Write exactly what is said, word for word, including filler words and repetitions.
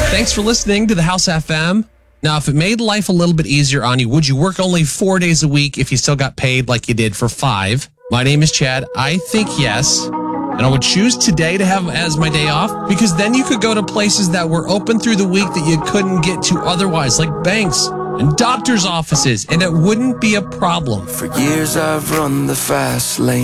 Thanks for listening to the House F M. Now, if it made life a little bit easier on you, would you work only four days a week if you still got paid like you did for five? My name is Chad. I think yes. And I would choose today to have as my day off because then you could go to places that were open through the week that you couldn't get to otherwise, like banks and doctor's offices, and it wouldn't be a problem. For years I've run the fast lane.